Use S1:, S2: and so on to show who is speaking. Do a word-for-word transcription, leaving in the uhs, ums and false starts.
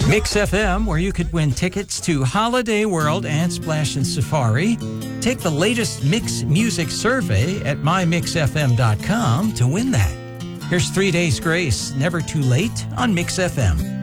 S1: Mix F M, where you could win tickets to Holiday World and Splash and Safari. Take the latest Mix Music survey at my mix f m dot com to win that. Here's Three Days Grace, Never Too Late on Mix F M.